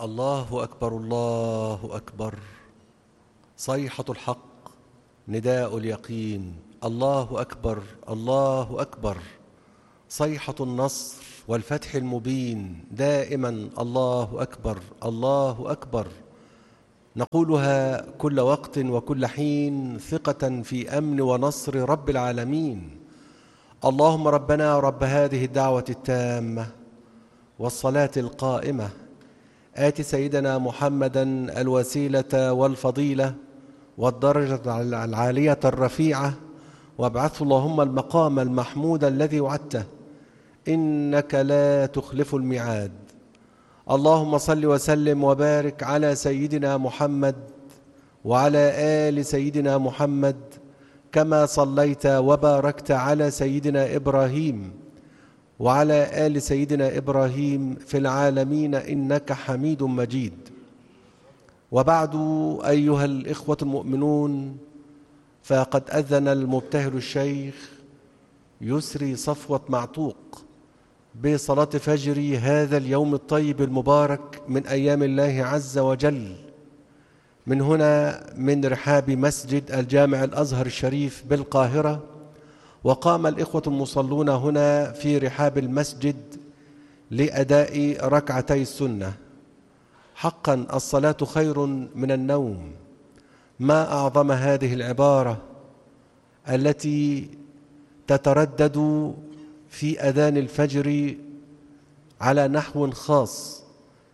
الله أكبر الله أكبر. صيحة الحق، نداء اليقين. الله أكبر الله أكبر. صيحة النصر والفتح المبين. دائما الله أكبر الله أكبر. نقولها كل وقت وكل حين ثقة في أمن ونصر رب العالمين. اللهم ربنا رب هذه الدعوة التامة والصلاة القائمة، آت سيدنا محمدا الوسيلة والفضيلة والدرجة العالية الرفيعة، وابعثه اللهم المقام المحمود الذي وعدته، إنك لا تخلف الميعاد. اللهم صل وسلم وبارك على سيدنا محمد وعلى آل سيدنا محمد، كما صليت وباركت على سيدنا إبراهيم وعلى آل سيدنا إبراهيم في العالمين إنك حميد مجيد. وبعد، أيها الإخوة المؤمنون، فقد أذن المبتهل الشيخ يسري صفوة معتوق بصلاة فجر هذا اليوم الطيب المبارك من أيام الله عز وجل، من هنا من رحاب مسجد الجامع الأزهر الشريف بالقاهرة. وقام الإخوة المصلون هنا في رحاب المسجد لأداء ركعتي السنة. حقا الصلاة خير من النوم. ما أعظم هذه العبارة التي تتردد في أذان الفجر على نحو خاص.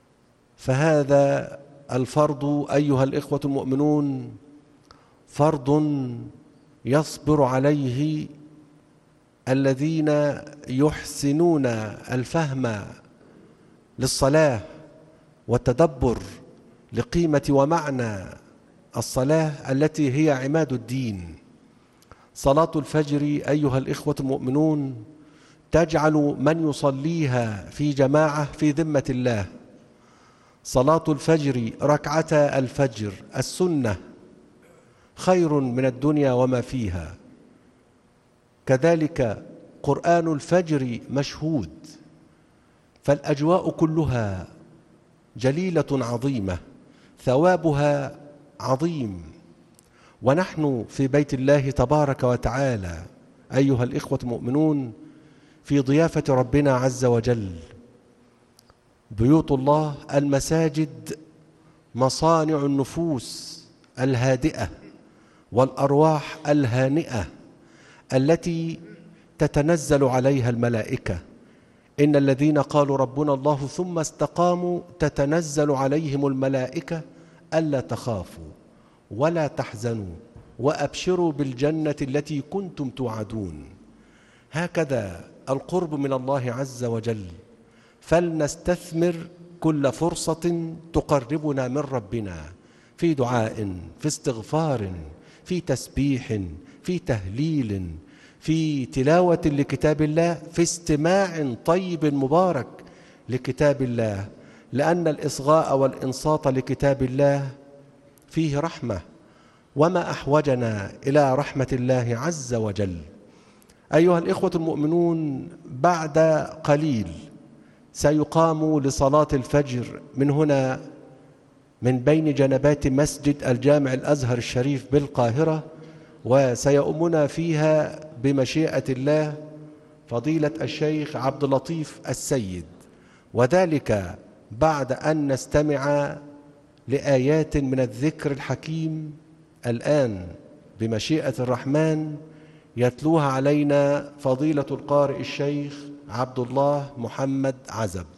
فهذا الفرض أيها الإخوة المؤمنون فرض يصبر عليه الذين يحسنون الفهم للصلاة والتدبر لقيمة ومعنى الصلاة التي هي عماد الدين. صلاة الفجر أيها الإخوة المؤمنون تجعل من يصليها في جماعة في ذمة الله. صلاة الفجر، ركعتا الفجر السنة، خير من الدنيا وما فيها. كذلك قرآن الفجر مشهود، فالأجواء كلها جليلة عظيمة، ثوابها عظيم. ونحن في بيت الله تبارك وتعالى أيها الإخوة المؤمنون في ضيافة ربنا عز وجل. بيوت الله المساجد مصانع النفوس الهادئة والأرواح الهانئة التي تتنزل عليها الملائكة. إن الذين قالوا ربنا الله ثم استقاموا تتنزل عليهم الملائكة ألا تخافوا ولا تحزنوا وأبشروا بالجنة التي كنتم توعدون. هكذا القرب من الله عز وجل، فلنستثمر كل فرصة تقربنا من ربنا، في دعاء، في استغفار، في تسبيح، في تهليل، في تلاوة لكتاب الله، في استماع طيب مبارك لكتاب الله، لأن الإصغاء والإنصات لكتاب الله فيه رحمة، وما أحوجنا إلى رحمة الله عز وجل. أيها الإخوة المؤمنون، بعد قليل سيقام لصلاة الفجر من هنا من بين جنبات مسجد الجامع الأزهر الشريف بالقاهرة، وسيؤمنا فيها بمشيئة الله فضيلة الشيخ عبد اللطيف السيد، وذلك بعد أن نستمع لآيات من الذكر الحكيم الآن بمشيئة الرحمن يتلوها علينا فضيلة القارئ الشيخ عبد الله محمد عزب.